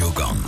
Gong.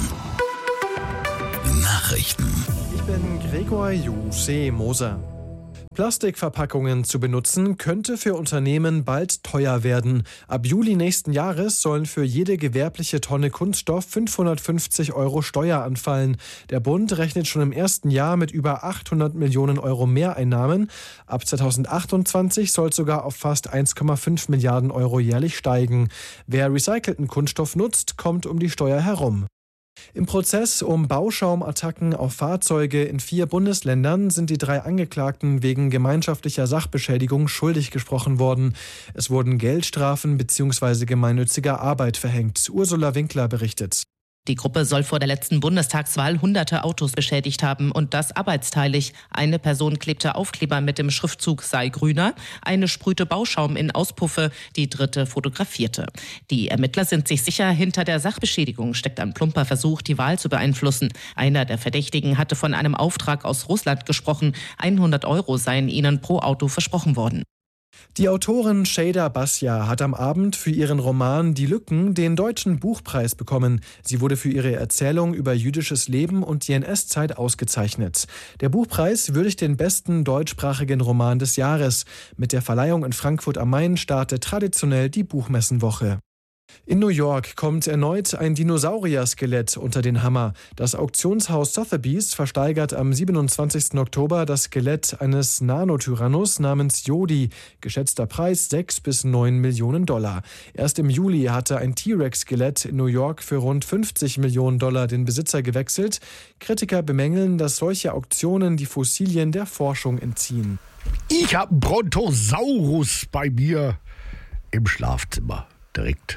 Nachrichten. Ich bin Gregor Moser. Plastikverpackungen zu benutzen, könnte für Unternehmen bald teuer werden. Ab Juli nächsten Jahres sollen für jede gewerbliche Tonne Kunststoff 550 € Steuer anfallen. Der Bund rechnet schon im ersten Jahr mit über 800 Millionen € Mehreinnahmen. Ab 2028 soll es sogar auf fast 1,5 Milliarden € jährlich steigen. Wer recycelten Kunststoff nutzt, kommt um die Steuer herum. Im Prozess um Bauschaumattacken auf Fahrzeuge in 4 Bundesländern sind die 3 Angeklagten wegen gemeinschaftlicher Sachbeschädigung schuldig gesprochen worden. Es wurden Geldstrafen bzw. gemeinnütziger Arbeit verhängt. Ursula Winkler berichtet. Die Gruppe soll vor der letzten Bundestagswahl hunderte Autos beschädigt haben und das arbeitsteilig. Eine Person klebte Aufkleber mit dem Schriftzug sei grüner, eine sprühte Bauschaum in Auspuffe, die dritte fotografierte. Die Ermittler sind sich sicher, hinter der Sachbeschädigung steckt ein plumper Versuch, die Wahl zu beeinflussen. Einer der Verdächtigen hatte von einem Auftrag aus Russland gesprochen. 100 € seien ihnen pro Auto versprochen worden. Die Autorin Şeyda Basya hat am Abend für ihren Roman Die Lücken den Deutschen Buchpreis bekommen. Sie wurde für ihre Erzählung über jüdisches Leben und die NS-Zeit ausgezeichnet. Der Buchpreis würdigt den besten deutschsprachigen Roman des Jahres. Mit der Verleihung in Frankfurt am Main startet traditionell die Buchmessenwoche. In New York kommt erneut ein Dinosaurier-Skelett unter den Hammer. Das Auktionshaus Sotheby's versteigert am 27. Oktober das Skelett eines Nanotyrannus namens Jodi. Geschätzter Preis 6 bis 9 Millionen $. Erst im Juli hatte ein T-Rex-Skelett in New York für rund 50 Millionen $ den Besitzer gewechselt. Kritiker bemängeln, dass solche Auktionen die Fossilien der Forschung entziehen. Ich habe einen Brontosaurus bei mir im Schlafzimmer, direkt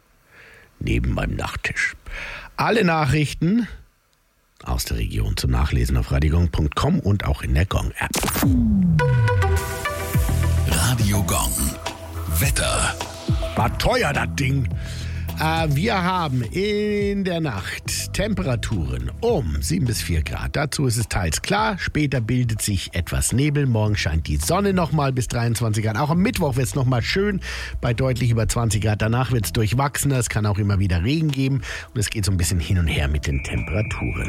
neben meinem Nachttisch. Alle Nachrichten aus der Region zum Nachlesen auf radiogong.com und auch in der Gong-App. Radio Gong. Wetter. War teuer, das Ding. Wir haben in der Nacht Temperaturen um 7 bis 4 Grad. Dazu ist es teils klar. Später bildet sich etwas Nebel. Morgen scheint die Sonne nochmal bis 23 Grad. Auch am Mittwoch wird es nochmal schön bei deutlich über 20 Grad. Danach wird es durchwachsener. Es kann auch immer wieder Regen geben. Und es geht so ein bisschen hin und her mit den Temperaturen.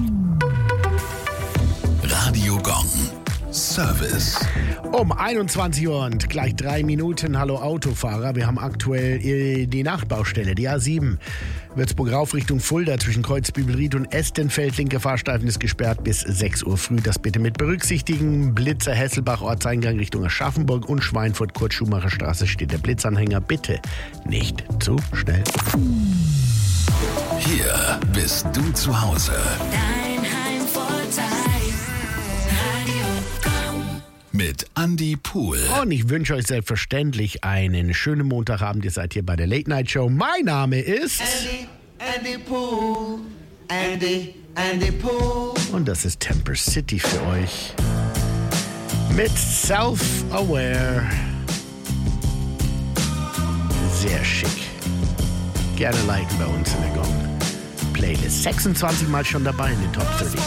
Radio Gong. Service. Um 21 Uhr und gleich 3 Minuten. Hallo Autofahrer. Wir haben aktuell die Nachtbaustelle, die A7. Würzburg rauf Richtung Fulda zwischen Kreuzbübelried und Estenfeld. Linke Fahrstreifen ist gesperrt bis 6 Uhr früh. Das bitte mit berücksichtigen. Blitzer Hesselbach, Ortseingang Richtung Aschaffenburg und Schweinfurt, Kurt-Schumacher-Straße steht der Blitzanhänger. Bitte nicht zu schnell. Hier bist du zu Hause. Dein Heimvorteil. Mit Andy Pool. Und ich wünsche euch selbstverständlich einen schönen Montagabend. Ihr seid hier bei der Late Night Show. Mein Name ist Andy Pool. Andy Pool. Und das ist Temper City für euch. Mit Self-Aware. Sehr schick. Gerne liken bei uns in der Gong Playlist. 26 Mal schon dabei in den Top 30.